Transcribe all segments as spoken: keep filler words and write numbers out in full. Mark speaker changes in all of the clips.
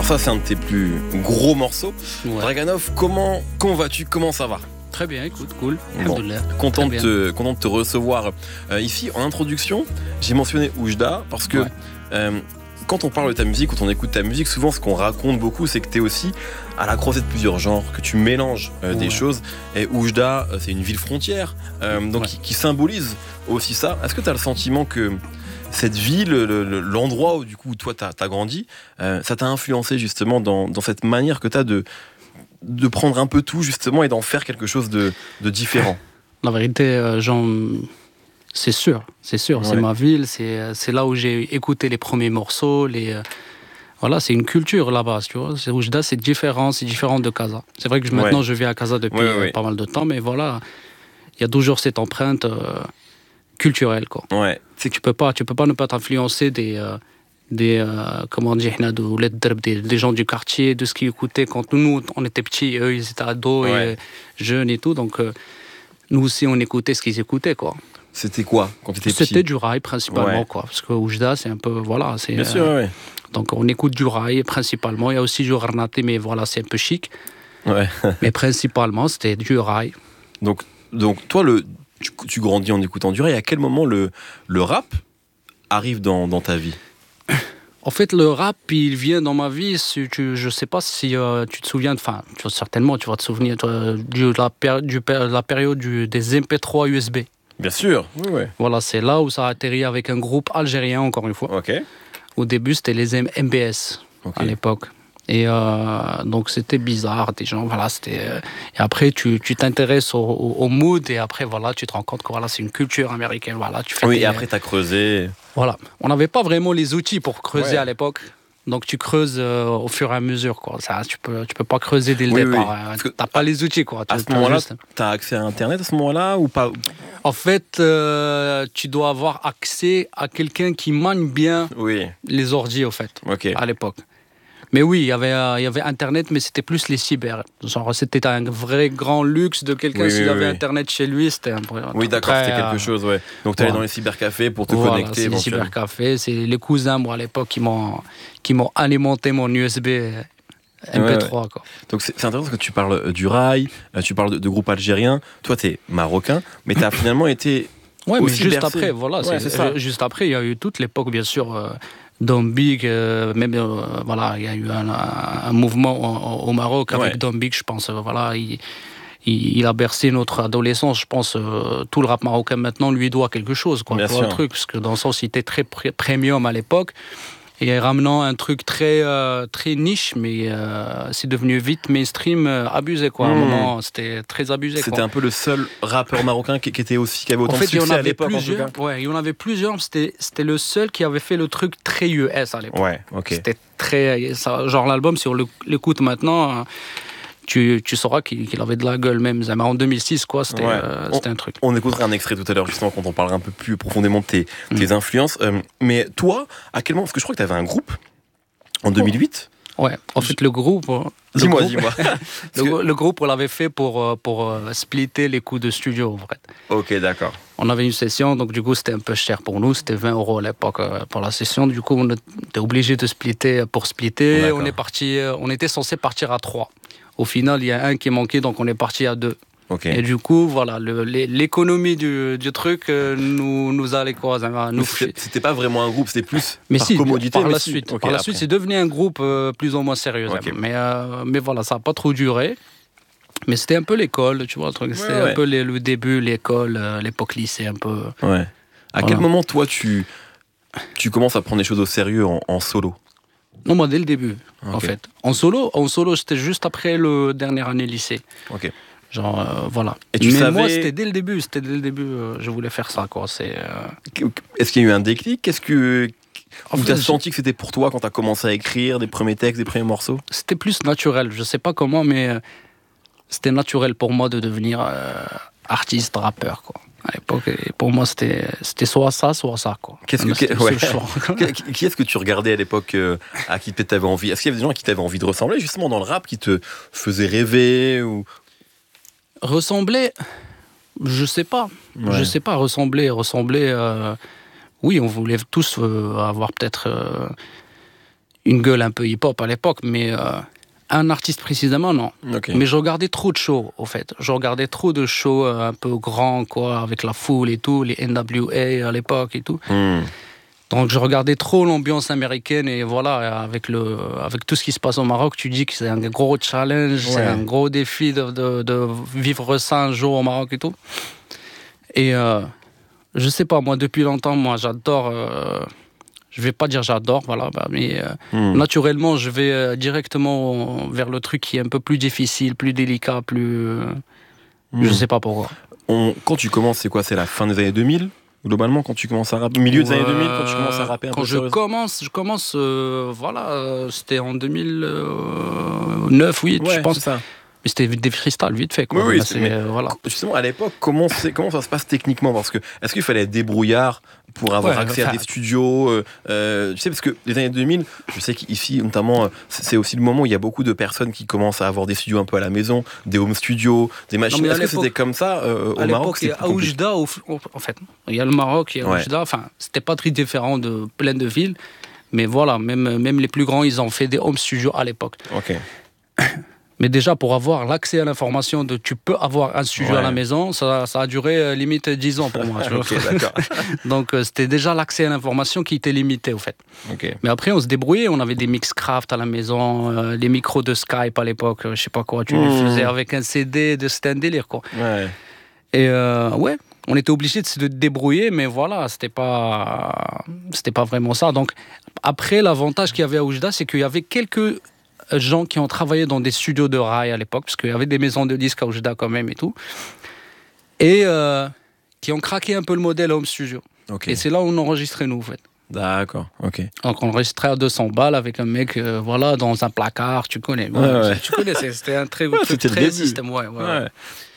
Speaker 1: ça, c'est un de tes plus gros morceaux.
Speaker 2: Ouais.
Speaker 1: Draganov, comment, comment vas-tu? Comment ça va?
Speaker 2: Très bien, écoute, cool.
Speaker 1: Bon, content,
Speaker 2: Très
Speaker 1: de te, content de te recevoir euh, ici. En introduction, j'ai mentionné Oujda parce que
Speaker 2: Ouais.
Speaker 1: euh, quand on parle de ta musique, quand on écoute ta musique, souvent ce qu'on raconte beaucoup, c'est que tu es aussi à la croisée de plusieurs genres, que tu mélanges euh,
Speaker 2: Ouais.
Speaker 1: des choses. Et Oujda, euh, c'est une ville frontière, euh, donc
Speaker 2: Ouais.
Speaker 1: qui, qui symbolise aussi ça. Est-ce que tu as le sentiment que cette ville, le, le, l'endroit où du coup toi tu as grandi, euh, ça t'a influencé justement dans, dans cette manière que tu as de, de prendre un peu tout justement et d'en faire quelque chose de, de différent?
Speaker 2: La vérité, euh, Jean, c'est sûr, c'est sûr,
Speaker 1: Ouais.
Speaker 2: c'est ma ville, c'est, c'est là où j'ai écouté les premiers morceaux, les, euh, voilà, c'est une culture là-bas, tu vois. C'est Oujda, c'est différent, c'est différent de Casa. C'est vrai que je- maintenant
Speaker 1: Ouais.
Speaker 2: je vis à Casa depuis
Speaker 1: Ouais, ouais,
Speaker 2: euh,
Speaker 1: ouais.
Speaker 2: pas mal de temps, mais voilà, il y a toujours cette empreinte euh, culturelle, quoi.
Speaker 1: Ouais.
Speaker 2: C'est que tu peux pas, tu peux pas ne pas t'influencer des, euh, des, euh, comment dire, des, des gens du quartier, de ce qu'ils écoutaient quand nous on était petits, eux ils étaient ados
Speaker 1: Ouais.
Speaker 2: et euh, jeunes et tout, donc euh, nous aussi on écoutait ce qu'ils écoutaient, quoi.
Speaker 1: C'était quoi quand tu étais petit?
Speaker 2: C'était du rail principalement,
Speaker 1: Ouais.
Speaker 2: quoi, parce que Oujda c'est un peu, voilà, c'est,
Speaker 1: Bien
Speaker 2: euh,
Speaker 1: sûr, ouais.
Speaker 2: donc on écoute du rail principalement. Il y a aussi du Rarnaté, mais voilà, c'est un peu chic.
Speaker 1: Ouais.
Speaker 2: Mais principalement c'était du rail.
Speaker 1: Donc, donc toi, le, tu, tu grandis en écoutant du rap. Et à quel moment le, le rap arrive dans, dans ta vie?
Speaker 2: En fait, le rap, il vient dans ma vie. Si tu, je sais pas si euh, tu te souviens, enfin, tu- certainement, tu vas te souvenir toi, de la, péri- du, péri- la période du, des M P trois U S B.
Speaker 1: Bien sûr. Oui, oui.
Speaker 2: Voilà, c'est là où ça a atterri avec un groupe algérien, encore une fois.
Speaker 1: Ok.
Speaker 2: Au début, c'était les M- MBS
Speaker 1: Ok.
Speaker 2: à l'époque. Et euh, donc, c'était bizarre. Des gens, voilà, c'était. euh, Et après, tu, tu t'intéresses au, au, au mood, et après, voilà, tu te rends compte que voilà, c'est une culture américaine. Voilà, tu fais
Speaker 1: Oui,
Speaker 2: des-
Speaker 1: et après, t'as creusé.
Speaker 2: Voilà. On n'avait pas vraiment les outils pour creuser
Speaker 1: Ouais.
Speaker 2: à l'époque. Donc tu creuses euh, au fur et à mesure, quoi. Ça, tu peux, tu peux pas creuser dès le
Speaker 1: Oui,
Speaker 2: départ.
Speaker 1: oui.
Speaker 2: hein.
Speaker 1: Parce que
Speaker 2: T'as pas les outils, quoi.
Speaker 1: À
Speaker 2: Tu-
Speaker 1: ce
Speaker 2: t'as
Speaker 1: moment-là,
Speaker 2: juste-
Speaker 1: t'as accès à Internet à ce moment-là ou pas?
Speaker 2: En fait, euh, tu dois avoir accès à quelqu'un qui manie bien
Speaker 1: Oui.
Speaker 2: les ordi, au fait,
Speaker 1: Ok.
Speaker 2: à l'époque. Mais oui, il y avait, euh, il y avait Internet, mais c'était plus les cyber. Genre, c'était un vrai grand luxe de quelqu'un.
Speaker 1: Oui,
Speaker 2: S'il
Speaker 1: oui,
Speaker 2: avait
Speaker 1: oui.
Speaker 2: Internet chez lui, c'était un peu.
Speaker 1: Oui, d'accord,
Speaker 2: très,
Speaker 1: c'était quelque
Speaker 2: euh,
Speaker 1: chose, ouais. Donc, t'allais
Speaker 2: voilà.
Speaker 1: dans les cybercafés pour te
Speaker 2: Voilà,
Speaker 1: connecter
Speaker 2: c'est les
Speaker 1: éventuellement.
Speaker 2: cybercafés, c'est les cousins, moi, à l'époque, qui m'ont, qui m'ont alimenté mon U S B M P trois,
Speaker 1: Ouais,
Speaker 2: quoi.
Speaker 1: Donc, c'est c'est intéressant que tu parles euh, du rail, euh, tu parles de, de groupes algériens. Toi, t'es marocain, mais t'as finalement été.
Speaker 2: Ouais, mais
Speaker 1: aussi
Speaker 2: juste
Speaker 1: bercé.
Speaker 2: après, voilà,
Speaker 1: Ouais,
Speaker 2: c'est,
Speaker 1: c'est ça.
Speaker 2: juste après, il y a eu toute l'époque, bien sûr, euh, Dom Big, euh, même, euh, voilà, il y a eu un, un- un mouvement au, au Maroc avec
Speaker 1: Ouais.
Speaker 2: Dom Big, je pense, euh, voilà, il, il, il a bercé notre adolescence, je pense, euh, tout le rap marocain maintenant lui doit quelque chose, quoi,
Speaker 1: Bien
Speaker 2: tu vois le
Speaker 1: sûr.
Speaker 2: truc, parce que dans le sens, il était très pr- premium à l'époque, et ramenant un truc très, euh, très niche, mais euh, c'est devenu vite mainstream, euh, abusé, quoi, à un
Speaker 1: Mmh.
Speaker 2: moment, c'était très abusé,
Speaker 1: C'était
Speaker 2: quoi.
Speaker 1: un peu le seul rappeur marocain qui, qui était aussi, qui avait autant
Speaker 2: En fait,
Speaker 1: de
Speaker 2: il y en
Speaker 1: succès à
Speaker 2: avait
Speaker 1: l'époque, en tout
Speaker 2: plusieurs.
Speaker 1: cas.
Speaker 2: Ouais, il y en avait plusieurs. mais C'était, c'était le seul qui avait fait le truc très U S à l'époque.
Speaker 1: Ouais, ok.
Speaker 2: C'était très. Ça, genre, l'album, si on le- l'écoute maintenant, euh, tu, tu sauras qu'il, qu'il avait de la gueule même. Mais en deux mille six, quoi, c'était,
Speaker 1: Ouais.
Speaker 2: euh,
Speaker 1: On-
Speaker 2: c'était un truc.
Speaker 1: On écoutera un extrait tout à l'heure, justement, quand on parlera un peu plus profondément de tes, tes influences. Euh, mais toi, à quel moment? Parce que je crois que tu avais un groupe en deux mille huit.
Speaker 2: Ouais, en fait, le groupe. euh, le
Speaker 1: Dis-moi,
Speaker 2: groupe-
Speaker 1: dis-moi.
Speaker 2: Le,
Speaker 1: que-
Speaker 2: le groupe, on l'avait fait pour, euh, pour euh, splitter les coûts de studio, en fait.
Speaker 1: Ok, d'accord.
Speaker 2: On avait une session, donc du coup, c'était un peu cher pour nous. C'était vingt euros à l'époque euh, pour la session. Du coup, on était obligé de splitter pour splitter.
Speaker 1: D'accord.
Speaker 2: On est parti, euh, on était censé partir à trois. Au final, il y a un qui est manqué, donc on est parti à deux.
Speaker 1: Ok.
Speaker 2: Et du coup, voilà, le- l'é- l'économie du, du truc euh, nous, nous allait quoi, ça va nous
Speaker 1: Mais
Speaker 2: coucher.
Speaker 1: c'était c'était pas vraiment un groupe, c'était plus
Speaker 2: Mais
Speaker 1: par
Speaker 2: si,
Speaker 1: commodité.
Speaker 2: par
Speaker 1: mais
Speaker 2: la
Speaker 1: si.
Speaker 2: suite.
Speaker 1: Ok,
Speaker 2: par la
Speaker 1: après.
Speaker 2: suite, c'est devenu un groupe euh, plus ou moins sérieux.
Speaker 1: Ok.
Speaker 2: Mais, euh, mais voilà, ça n'a pas trop duré. Mais c'était un peu l'école, tu vois, le truc. C'était
Speaker 1: Ouais, ouais.
Speaker 2: un peu les- le début, l'école, euh, l'époque lycée, un peu.
Speaker 1: Ouais. À
Speaker 2: Voilà.
Speaker 1: quel moment, toi, tu, tu commences à prendre les choses au sérieux en, en solo?
Speaker 2: Non, moi, dès le début, en
Speaker 1: Ok.
Speaker 2: fait. En solo, en solo, c'était juste après le dernière année lycée.
Speaker 1: Ok.
Speaker 2: Genre, euh, voilà.
Speaker 1: Et tu
Speaker 2: mais
Speaker 1: savais-
Speaker 2: moi, c'était dès le début. C'était dès le début, euh, je voulais faire ça, quoi. C'est... euh,
Speaker 1: Est-ce qu'il y a eu un déclic? Qu'est-ce que.
Speaker 2: En
Speaker 1: Ou
Speaker 2: fait,
Speaker 1: t'as
Speaker 2: j'ai-
Speaker 1: senti que c'était pour toi quand t'as commencé à écrire des premiers textes, des premiers morceaux?
Speaker 2: C'était plus naturel. Je sais pas comment, mais euh, c'était naturel pour moi de devenir euh, artiste, rappeur, quoi. À l'époque, et pour moi, c'était, c'était soit ça, soit ça, quoi.
Speaker 1: Qu'est-ce que-
Speaker 2: C'était le
Speaker 1: ouais.
Speaker 2: seul choix.
Speaker 1: Qui qui est-ce que tu regardais à l'époque, euh, à qui peut-être t'avais envie? Est-ce qu'il y avait des gens à qui t'avais envie de ressembler, justement, dans le rap, qui te faisaient rêver ou...
Speaker 2: Ressembler, je sais pas.
Speaker 1: Ouais.
Speaker 2: Je sais pas, ressembler, ressembler. euh, Oui, on voulait tous euh, avoir peut-être euh, une gueule un peu hip-hop à l'époque, mais euh, un artiste précisément, non.
Speaker 1: Okay.
Speaker 2: Mais je regardais trop de shows, au fait. Je regardais trop de shows euh, un peu grands, quoi, avec la foule et tout, les N W A à l'époque et tout.
Speaker 1: Mm.
Speaker 2: Donc je regardais trop l'ambiance américaine et voilà, avec, le, avec tout ce qui se passe au Maroc, tu dis que c'est un gros challenge, ouais. c'est un gros défi de, de, de vivre ça un jour au Maroc et tout. Et euh, je sais pas, moi depuis longtemps, moi j'adore, euh, je vais pas dire j'adore, voilà, bah, mais euh, mm. naturellement je vais euh, directement vers le truc qui est un peu plus difficile, plus délicat, plus... Euh, mm. Je sais pas pourquoi.
Speaker 1: On, quand tu commences, c'est quoi? C'est la fin des années deux mille? Globalement, quand tu commences à rapper, milieu des euh, années deux mille, quand tu commences à rapper un
Speaker 2: quand
Speaker 1: peu
Speaker 2: je
Speaker 1: sérieusement.
Speaker 2: commence, je commence, euh, voilà, euh, c'était en deux mille neuf, oui,
Speaker 1: ouais,
Speaker 2: je pense.
Speaker 1: C'est ça.
Speaker 2: Mais c'était des freestyles vite fait, quoi.
Speaker 1: Oui, oui,
Speaker 2: Là, c'est,
Speaker 1: mais
Speaker 2: euh, voilà.
Speaker 1: Justement, à l'époque, comment, c'est, comment ça se passe techniquement? Parce que, est-ce qu'il fallait être débrouillard pour avoir ouais, accès enfin, à des studios euh, euh, Tu sais, parce que les années deux mille, je sais qu'ici, notamment, c'est aussi le moment où il y a beaucoup de personnes qui commencent à avoir des studios un peu à la maison, des home studios, des machines. Non, est-ce que c'était comme ça euh, au
Speaker 2: à
Speaker 1: Maroc?
Speaker 2: Il y a Oujda, en fait. Il y a le Maroc, il y a ouais. Oujda. Enfin, c'était pas très différent de plein de villes. Mais voilà, même, même les plus grands, ils ont fait des home studios à l'époque.
Speaker 1: Ok.
Speaker 2: Mais déjà, pour avoir l'accès à l'information de tu peux avoir un studio ouais. à la maison, ça, ça a duré euh, limite dix ans pour moi.
Speaker 1: okay, d'accord.
Speaker 2: Donc, euh, c'était déjà l'accès à l'information qui était limité, au fait.
Speaker 1: Okay.
Speaker 2: Mais après, on se débrouillait. On avait des Mixcraft à la maison, euh, les micros de Skype à l'époque, euh, je sais pas quoi. Tu mmh. les faisais avec un C D, de, c'était un délire, quoi.
Speaker 1: Ouais.
Speaker 2: Et euh, ouais, on était obligé de se débrouiller, mais voilà, c'était pas, c'était pas vraiment ça. Donc, après, l'avantage qu'il y avait à Oujda, c'est qu'il y avait quelques... gens qui ont travaillé dans des studios de rail à l'époque, parce qu'il y avait des maisons de disques à Oujda quand même et tout, et euh, qui ont craqué un peu le modèle home studio. Okay. Et c'est là où on enregistrait nous, en fait.
Speaker 1: D'accord, ok.
Speaker 2: Donc on enregistrait à deux cents balles avec un mec, euh, voilà, dans un placard, tu connais.
Speaker 1: Ouais, ouais, ouais.
Speaker 2: Tu connais, c'était un très,
Speaker 1: ouais,
Speaker 2: truc, très système. Ouais, ouais, ouais.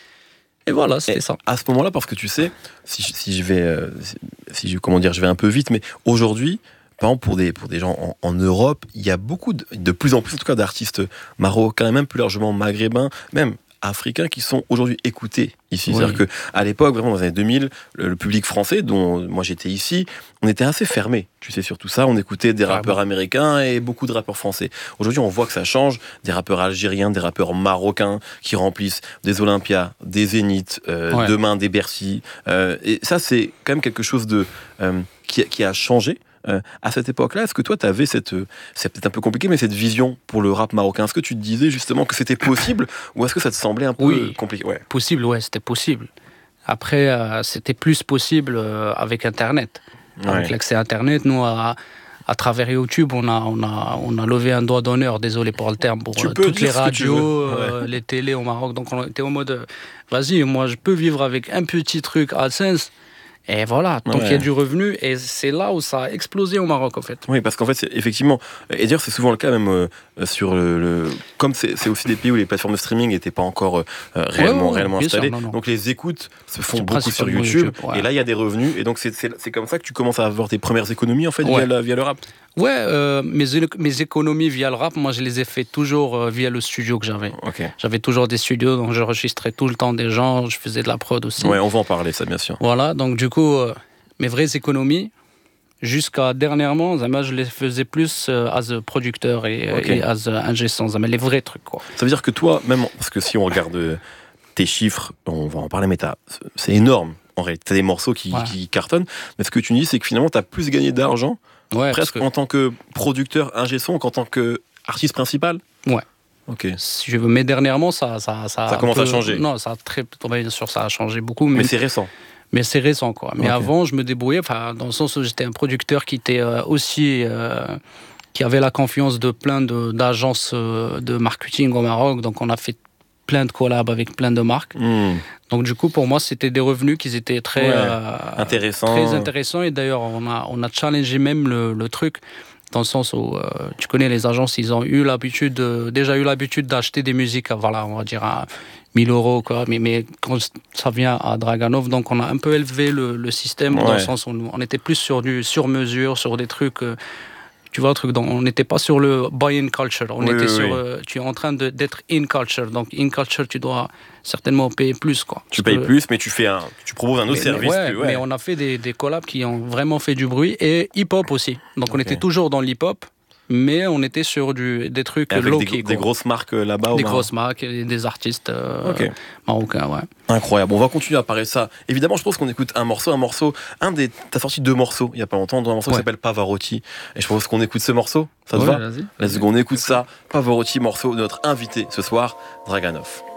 Speaker 2: Et voilà, c'était et ça.
Speaker 1: À ce moment-là, parce que tu sais, si, si je vais, euh, si je, comment dire, je vais un peu vite, mais aujourd'hui, par exemple, pour des, pour des gens en, en Europe, il y a beaucoup, de, de plus en plus en tout cas, d'artistes marocains, et même plus largement maghrébins, même africains, qui sont aujourd'hui écoutés ici. Oui. C'est-à-dire qu'à l'époque, vraiment dans les années deux mille, le, le public français, dont moi j'étais ici, on était assez fermé. Tu sais, sur tout ça, on écoutait des rappeurs ah bon. américains et beaucoup de rappeurs français. Aujourd'hui, on voit que ça change. Des rappeurs algériens, des rappeurs marocains qui remplissent des Olympias, des Zéniths, euh, ouais. demain des Bercy. Euh, et ça, c'est quand même quelque chose de, euh, qui, qui a changé. Euh, à cette époque-là, est-ce que toi, tu avais cette, euh, c'est peut-être un peu compliqué, mais cette vision pour le rap marocain? Est-ce que tu te disais justement que c'était possible ou est-ce que ça te semblait un peu
Speaker 2: oui,
Speaker 1: compliqué? Ouais.
Speaker 2: Possible, ouais, c'était possible. Après, euh, c'était plus possible euh, avec Internet. Ouais. Avec l'accès à Internet, nous, à, à travers YouTube, on a, on, a, on a levé un doigt d'honneur, désolé pour le terme, pour euh, toutes les radios, euh, ouais. les télés au Maroc. Donc, on était en mode, euh, vas-y, moi, je peux vivre avec un petit truc AdSense. Et voilà, donc il ouais. y a du revenu, et c'est là où ça a explosé au Maroc, en fait.
Speaker 1: Oui, parce qu'en fait, c'est, effectivement, et d'ailleurs, c'est souvent le cas même euh, sur le, le comme c'est, c'est aussi des pays où les plateformes de streaming n'étaient pas encore euh, réellement, ouais, ouais, réellement installées. Sûr, non, non. Donc les écoutes se font c'est beaucoup sur YouTube, YouTube ouais. et là, il y a des revenus, et donc c'est, c'est, c'est comme ça que tu commences à avoir tes premières économies, en fait, ouais. via, la, via le rap.
Speaker 2: Ouais, euh, mes, mes économies via le rap, moi je les ai fait toujours euh, via le studio que j'avais.
Speaker 1: Okay.
Speaker 2: J'avais toujours des studios, donc j'enregistrais tout le temps des gens, je faisais de la prod aussi.
Speaker 1: Ouais, on va en parler, ça, bien sûr.
Speaker 2: Voilà, donc du coup, euh, mes vraies économies, jusqu'à dernièrement, Zama, je les faisais plus euh, as a producteur et, okay. et as a ingé son, Zama, les vrais trucs, quoi.
Speaker 1: Ça veut dire que toi, même, parce que si on regarde tes chiffres, on va en parler, mais t'as, c'est énorme. En réalité, t'as des morceaux qui, ouais. qui cartonnent, mais ce que tu me dis, c'est que finalement, t'as plus gagné d'argent ouais, presque que... en tant que producteur ingé son qu'en tant qu'artiste principal.
Speaker 2: Ouais.
Speaker 1: Ok.
Speaker 2: Si je veux, mais dernièrement, ça, ça, ça,
Speaker 1: ça commence
Speaker 2: peu...
Speaker 1: à changer.
Speaker 2: Non, ça a très, bien sûr, ça a changé beaucoup. Mais,
Speaker 1: mais c'est récent.
Speaker 2: Mais c'est récent, quoi. Mais okay. avant, je me débrouillais, enfin, dans le sens où j'étais un producteur qui était euh, aussi, euh, qui avait la confiance de plein de, d'agences euh, de marketing au Maroc. Donc, on a fait plein de collabs avec plein de marques. Mm. Donc, du coup, pour moi, c'était des revenus qui étaient très
Speaker 1: ouais.
Speaker 2: euh,
Speaker 1: intéressants.
Speaker 2: Très intéressants. Et d'ailleurs, on a, on a challengé même le, le truc. Dans le sens où, euh, tu connais les agences, ils ont eu l'habitude, euh, déjà eu l'habitude d'acheter des musiques à, voilà, on va dire à mille euros, quoi. Mais, mais quand ça vient à Draganov, donc on a un peu élevé le, le système, ouais. dans le sens où on était plus sur du sur-mesure, sur des trucs, euh, tu vois, truc, on n'était pas sur le buy-in culture, on
Speaker 1: oui,
Speaker 2: était
Speaker 1: oui,
Speaker 2: sur,
Speaker 1: oui.
Speaker 2: Euh, tu es en train de, d'être in culture, donc in culture, tu dois certainement payer plus, quoi.
Speaker 1: Tu payes que, plus, mais tu fais un, tu proposes un autre
Speaker 2: mais,
Speaker 1: service.
Speaker 2: Ouais,
Speaker 1: que, ouais.
Speaker 2: Mais on a fait des, des collabs qui ont vraiment fait du bruit, et hip-hop aussi. Donc okay. on était toujours dans l'hip-hop, mais on était sur du, des trucs
Speaker 1: avec
Speaker 2: low-key.
Speaker 1: Des, des grosses marques là-bas.
Speaker 2: Des grosses marques et des artistes euh, okay. marocains, ouais.
Speaker 1: Incroyable. On va continuer à parler de ça. Évidemment, je pense qu'on écoute un morceau, un morceau. Un des, t'as sorti deux morceaux il y a pas longtemps, un morceau ouais. qui s'appelle Pavarotti. Et je pense qu'on écoute ce morceau. Ça te
Speaker 2: ouais,
Speaker 1: va?
Speaker 2: Vas-y.
Speaker 1: Let's go, on écoute ça. Pavarotti, morceau de notre invité ce soir, Draganov.